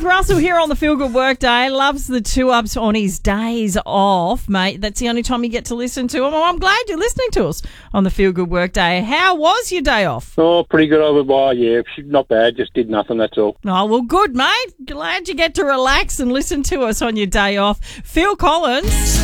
Russell here on the Feel Good Workday. Loves the 2-ups on his days off, mate. That's the only time you get to listen to him. Well, I'm glad you're listening to us on the Feel Good Workday. How was your day off? Oh, pretty good over by, yeah. Not bad, just did nothing, that's all. Oh, well, good, mate. Glad you get to relax and listen to us on your day off. Phil Collins.